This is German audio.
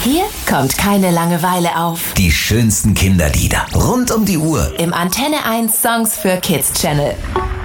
Hier kommt keine Langeweile auf. Die schönsten Kinderlieder rund um die Uhr Im Antenne 1 Songs für Kids Channel.